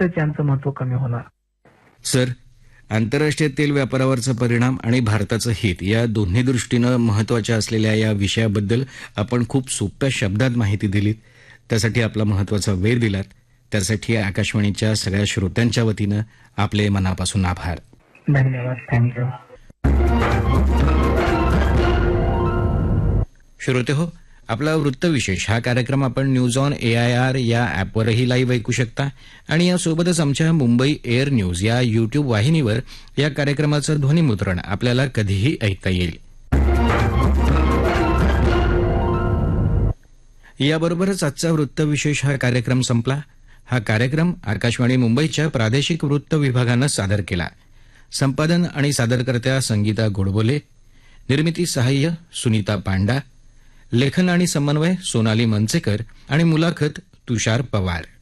निश्चितच यांचं महत्व कमी होणार. सर, आंतरराष्ट्रीय तेल व्यापारावरचा परिणाम आणि भारताचं हित या दोन्ही दृष्टीनं महत्त्वाच्या असलेल्या या विषयाबद्दल आपण खूप सोप्या शब्दात माहिती दिलीत. त्यासाठी आपला महत्त्वाचा वेळ दिलात. त्यासाठी आकाशवाणीच्या सगळ्या श्रोत्यांच्या वतीनं आपले मनापासून आभार. धन्यवाद. थँक्यू. श्रोते हो, आपला वृत्तविशेष हा कार्यक्रम आपण न्यूज ऑन AIR या ॲपवरही लाईव्ह ऐकू शकता आणि यासोबतच आमच्या मुंबई एअर न्यूज या YouTube वाहिनीवर या कार्यक्रमाचं ध्वनिमुद्रण आपल्याला कधीही ऐकता येईल. याबरोबरच आजचा वृत्तविशेष हा कार्यक्रम संपला. हा कार्यक्रम आकाशवाणी मुंबईच्या प्रादेशिक वृत्त विभागानं सादर केला. संपादन आणि सादरकर्त्या संगीता गोडबोले, निर्मिती सहाय्य सुनीता पांडा, लेखन आणि समन्वय सोनाली मनसेकर आणि मुलाखत तुषार पवार.